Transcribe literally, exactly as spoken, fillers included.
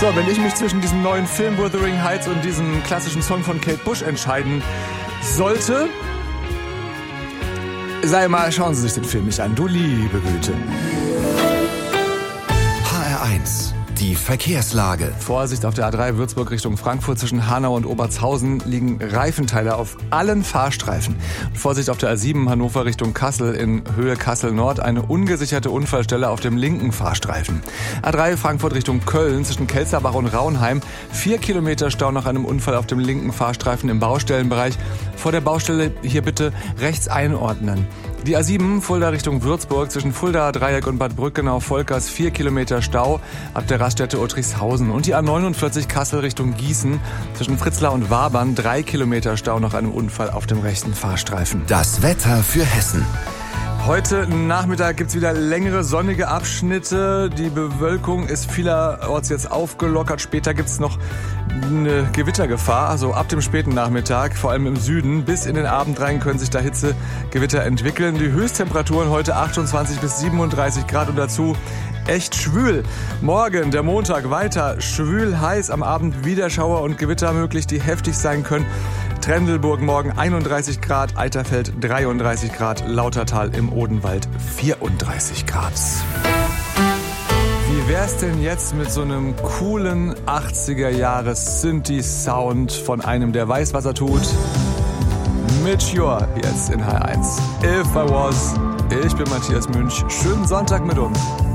So, wenn ich mich zwischen diesem neuen Film Wuthering Heights und diesem klassischen Song von Kate Bush entscheiden sollte, sei mal, schauen Sie sich den Film nicht an, du liebe Güte. H R eins, die Verkehrslage. Vorsicht auf der A drei Würzburg Richtung Frankfurt zwischen Hanau und Obertshausen liegen Reifenteile auf allen Fahrstreifen. Vorsicht auf der A sieben Hannover Richtung Kassel in Höhe Kassel Nord, eine ungesicherte Unfallstelle auf dem linken Fahrstreifen. A drei Frankfurt Richtung Köln zwischen Kelsterbach und Raunheim, vier Kilometer Stau nach einem Unfall auf dem linken Fahrstreifen im Baustellenbereich. Vor der Baustelle hier bitte rechts einordnen. Die A sieben Fulda Richtung Würzburg zwischen Fulda Dreieck und Bad Brückenau-Volkers vier Kilometer Stau ab der Raststätte Uttrichshausen. Und die A neunundvierzig Kassel Richtung Gießen zwischen Fritzlar und Wabern drei Kilometer Stau nach einem Unfall auf dem rechten Fahrstreifen. Das Wetter für Hessen. Heute Nachmittag gibt's wieder längere sonnige Abschnitte. Die Bewölkung ist vielerorts jetzt aufgelockert. Später gibt's noch eine Gewittergefahr, also ab dem späten Nachmittag, vor allem im Süden. Bis in den Abend rein können sich da Hitzegewitter entwickeln. Die Höchsttemperaturen heute achtundzwanzig bis siebenunddreißig Grad und dazu echt schwül. Morgen, der Montag, weiter schwül heiß. Am Abend wieder Schauer und Gewitter möglich, die heftig sein können. Trendelburg morgen einunddreißig Grad, Eiterfeld dreiunddreißig Grad, Lautertal im Odenwald vierunddreißig Grad. Wie wär's denn jetzt mit so einem coolen achtziger-Jahres-Synthi-Sound von einem, der weiß, was er tut? Mature jetzt in H R eins. If I Was. Ich bin Matthias Münch. Schönen Sonntag mit uns.